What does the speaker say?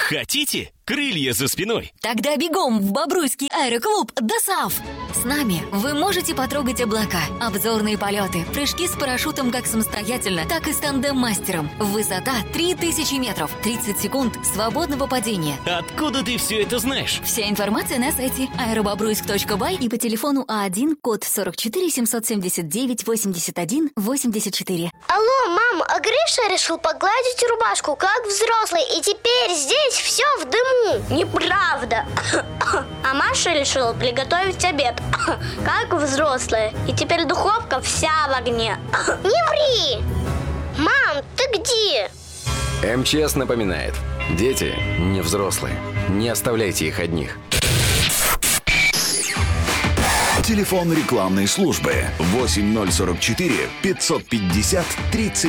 Хотите крылья за спиной? Тогда бегом в Бобруйский аэроклуб ДОСААФ. С нами вы можете потрогать облака, обзорные полеты, прыжки с парашютом как самостоятельно, так и с тандем-мастером. Высота 3000 метров, 30 секунд свободного падения. Откуда ты все это знаешь? Вся информация на сайте aerobobruйск.бай и по телефону А1, код 44 779 81 84. Алло, мам, а Гриша решил погладить рубашку, как взрослый, и теперь здесь все в дыму. Неправда. А Маша решила приготовить обед, как взрослая, и теперь духовка вся в огне. Не ври! Мам, ты где? МЧС напоминает: дети не взрослые. Не оставляйте их одних. Телефон рекламной службы 8044 550 30